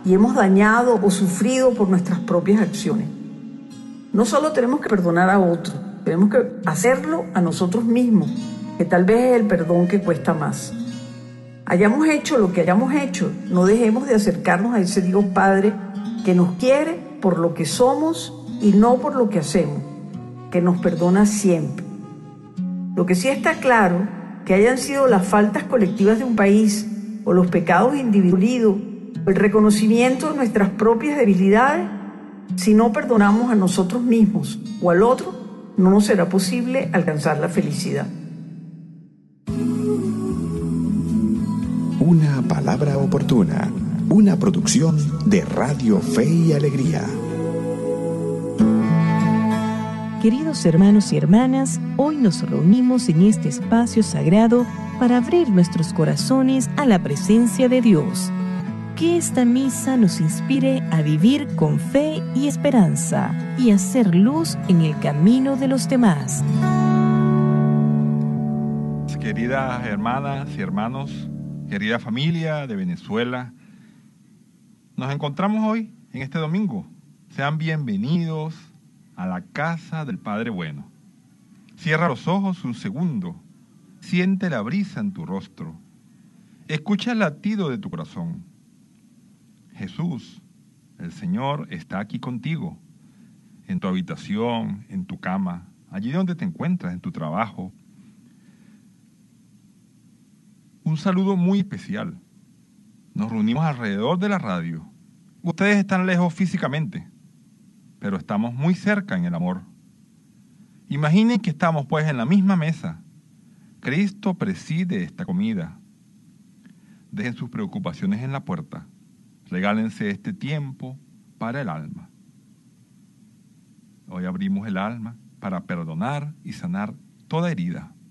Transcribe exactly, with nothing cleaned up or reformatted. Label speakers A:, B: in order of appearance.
A: y hemos dañado o sufrido por nuestras propias acciones. No solo tenemos que perdonar a otros, tenemos que hacerlo a nosotros mismos, que tal vez es el perdón que cuesta más. Hayamos hecho lo que hayamos hecho, no dejemos de acercarnos a ese Dios Padre que nos quiere por lo que somos y no por lo que hacemos, que nos perdona siempre. Lo que sí está claro, que hayan sido las faltas colectivas de un país o los pecados individuales, el reconocimiento de nuestras propias debilidades, si no perdonamos a nosotros mismos o al otro, no nos será posible alcanzar la felicidad.
B: Una palabra oportuna, una producción de Radio Fe y Alegría.
C: Queridos hermanos y hermanas, hoy nos reunimos en este espacio sagrado para abrir nuestros corazones a la presencia de Dios. Que esta misa nos inspire a vivir con fe y esperanza y hacer luz en el camino de los demás.
D: Queridas hermanas y hermanos, querida familia de Venezuela, nos encontramos hoy en este domingo. Sean bienvenidos a la casa del Padre Bueno. Cierra los ojos un segundo, siente la brisa en tu rostro, escucha el latido de tu corazón. Jesús, el Señor, está aquí contigo, en tu habitación, en tu cama, allí donde te encuentras, en tu trabajo. Un saludo muy especial. Nos reunimos alrededor de la radio. Ustedes están lejos físicamente, pero estamos muy cerca en el amor. Imaginen que estamos pues en la misma mesa. Cristo preside esta comida. Dejen sus preocupaciones en la puerta. Regálense este tiempo para el alma. Hoy abrimos el alma para perdonar y sanar toda herida.